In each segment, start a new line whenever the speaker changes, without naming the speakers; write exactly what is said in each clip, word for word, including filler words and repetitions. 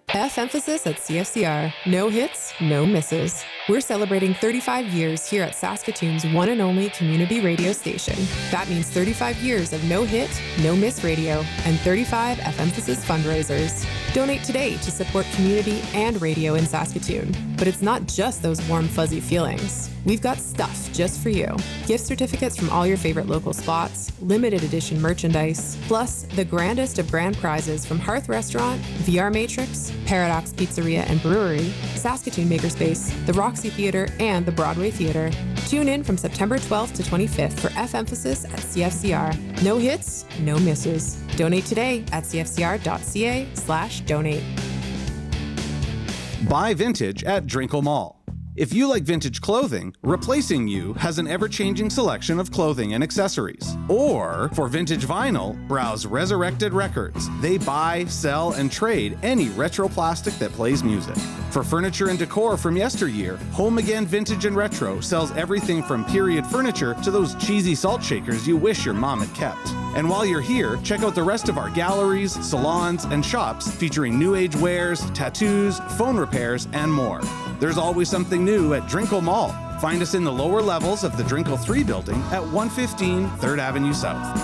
F emphasis at C F C R. No hits, no misses. We're celebrating thirty-five years here at Saskatoon's one and only community radio station. That means thirty-five years of no hit, no miss radio, and thirty-five F emphasis fundraisers. Donate today to support community and radio in Saskatoon. But it's not just those warm, fuzzy feelings. We've got stuff just for you. Gift certificates from all your favorite local spots, limited edition merchandise, plus the grandest of grand prizes from Hearth Restaurant, V R Matrix, Paradox Pizzeria and Brewery, Saskatoon Makerspace, the Roxy Theatre, and the Broadway Theatre. Tune in from September twelfth to twenty-fifth for F emphasis at C F C R. No hits, no misses. Donate today at cfcr.ca slash donate.
Buy vintage at Drinkle Mall. If you like vintage clothing, Replacing You has an ever-changing selection of clothing and accessories. Or, for vintage vinyl, browse Resurrected Records. They buy, sell, and trade any retro plastic that plays music. For furniture and decor from yesteryear, Home Again Vintage and Retro sells everything from period furniture to those cheesy salt shakers you wish your mom had kept. And while you're here, check out the rest of our galleries, salons, and shops featuring new age wares, tattoos, phone repairs, and more. There's always something new at Drinkle Mall. Find us in the lower levels of the Drinkle three building at one fifteen third Avenue South.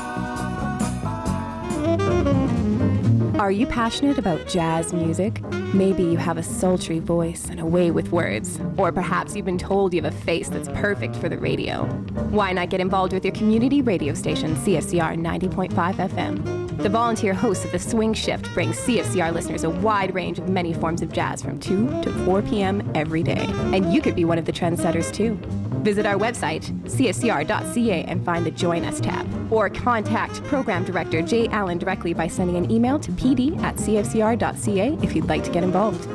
Are you passionate about jazz music? Maybe you have a sultry voice and a way with words. Or perhaps you've been told you have a face that's perfect for the radio. Why not get involved with your community radio station, C F C R ninety point five F M? The volunteer host of the Swing Shift brings C F C R listeners a wide range of many forms of jazz from two to four p.m. every day. And you could be one of the trendsetters too. Visit our website, c f c r dot c a, and find the Join Us tab. Or contact Program Director Jay Allen directly by sending an email to p d at c f c r dot c a if you'd like to get involved.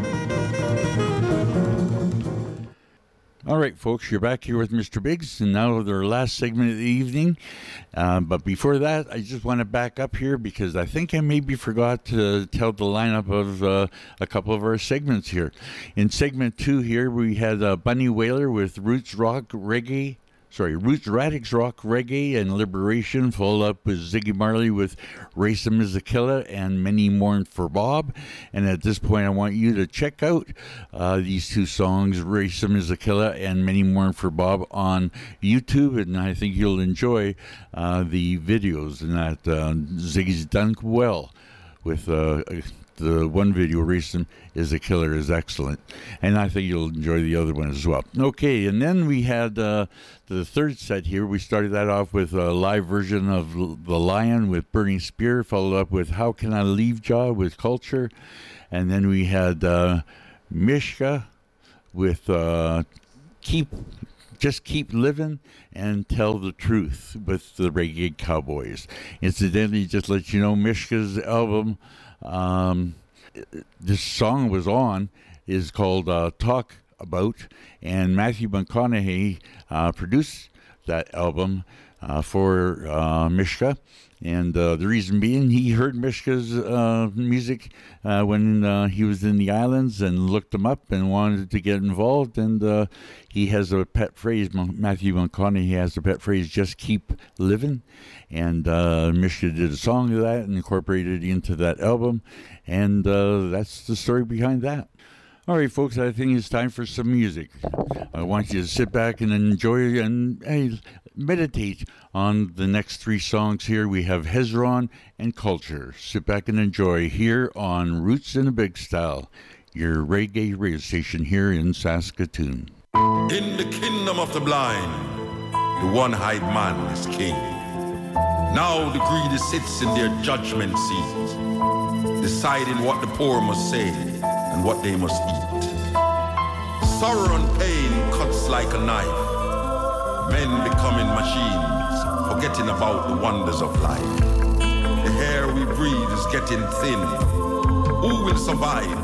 All right, folks, you're back here with Mister Biggs, and now their last segment of the evening. Uh, but before that, I just want to back up here because I think I maybe forgot to tell the lineup of uh, a couple of our segments here. In segment two here, we had uh, Bunny Wailer with Roots Rock Reggae. Sorry, Roots Radix Rock Reggae and Liberation, followed up with Ziggy Marley with Racism is a Killer and Many Mourn for Bob. And at this point, I want you to check out uh, these two songs, Racism is a Killer and Many Mourn for Bob, on YouTube. And I think you'll enjoy uh, the videos, and that uh, Ziggy's done well with uh, the one video, Racism is a Killer, is excellent. And I think you'll enjoy the other one as well. Okay, and then we had uh, the third set here. We started that off with a live version of The Lion with Burning Spear, followed up with How Can I Leave Jaw with Culture. And then we had uh, Mishka with uh, Keep... Just Keep Living and Tell the Truth with the Reggae Cowboys. Incidentally, just let you know, Mishka's album, um, this song was on, is called uh, Talk About, and Matthew McConaughey uh, produced that album uh, for uh, Mishka. And uh, the reason being, he heard Mishka's uh, music uh, when uh, he was in the islands and looked him up and wanted to get involved. And uh, he has a pet phrase, Matthew McConaughey has a pet phrase, just keep living. And uh, Mishka did a song of that and incorporated it into that album. And uh, that's the story behind that. All right, folks, I think it's time for some music. I want you to sit back and enjoy and hey, meditate on the next three songs here. We have Hezron and Culture. Sit back and enjoy here on Roots in a Big Style, your reggae radio station here in Saskatoon.
In the kingdom of the blind, the one-eyed man is king. Now the greedy sits in their judgment seat, deciding what the poor must say and what they must eat. Sorrow and pain cuts like a knife. Men becoming machines, forgetting about the wonders of life. The air we breathe is getting thin. Who will survive